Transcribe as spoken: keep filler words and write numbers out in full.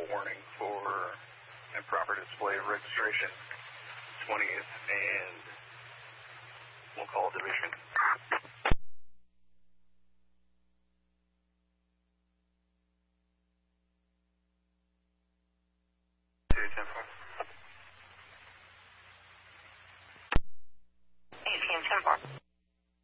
warning for improper display of registration, twentieth, and we'll call division. two ten four.